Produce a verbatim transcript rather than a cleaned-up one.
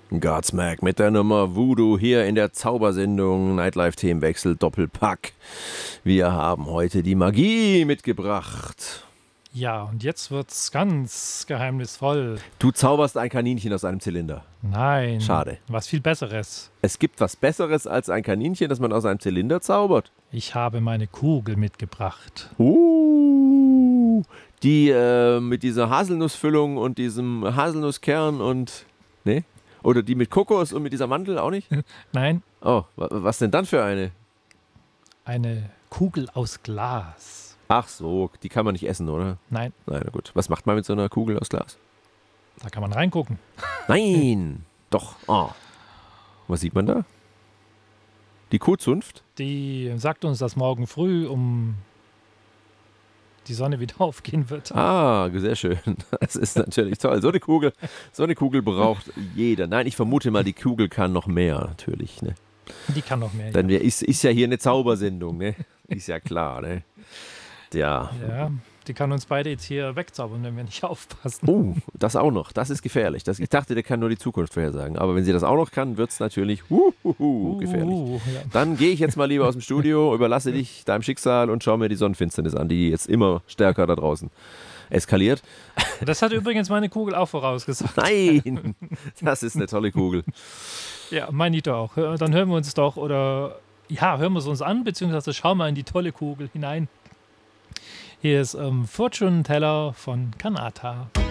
Godsmack mit der Nummer Voodoo hier in der Zaubersendung Nightlife-Themenwechsel Doppelpack. Wir haben heute die Magie mitgebracht. Ja, und jetzt wird's ganz geheimnisvoll. Du zauberst ein Kaninchen aus einem Zylinder. Nein. Schade. Was viel Besseres. Es gibt was Besseres als ein Kaninchen, das man aus einem Zylinder zaubert. Ich habe meine Kugel mitgebracht. Uh, die äh, mit dieser Haselnussfüllung und diesem Haselnusskern und... Ne? Oder die mit Kokos und mit dieser Mandel auch nicht? Nein. Oh, was denn dann für eine? Eine Kugel aus Glas. Ach so, die kann man nicht essen, oder? Nein. Nein, na gut. Was macht man mit so einer Kugel aus Glas? Da kann man reingucken. Nein! Doch. Oh. Was sieht man da? Die Kuhzunft? Die sagt uns, dass morgen früh um die Sonne wieder aufgehen wird. Ah, sehr schön. Das ist natürlich toll. So eine Kugel, so eine Kugel braucht jeder. Nein, ich vermute mal, die Kugel kann noch mehr, natürlich. Ne? Die kann noch mehr. Denn ja. wir, ist, ist ja hier eine Zaubersendung, ne? Ist ja klar, ne? Ja. Ja, die kann uns beide jetzt hier wegzaubern, wenn wir nicht aufpassen. Oh, das auch noch. Das ist gefährlich. Das, ich dachte, der kann nur die Zukunft vorhersagen. Aber wenn sie das auch noch kann, wird es natürlich huhuhu, gefährlich. Uh, ja. Dann gehe ich jetzt mal lieber aus dem Studio, überlasse dich deinem Schicksal und schau mir die Sonnenfinsternis an, die jetzt immer stärker da draußen eskaliert. Das hat übrigens meine Kugel auch vorausgesagt. Nein, das ist eine tolle Kugel. Ja, meine ich doch. Dann hören wir uns doch, oder ja, hören wir es uns an, beziehungsweise schauen wir in die tolle Kugel hinein. Hier ist ähm, Fortune Teller von Kanata.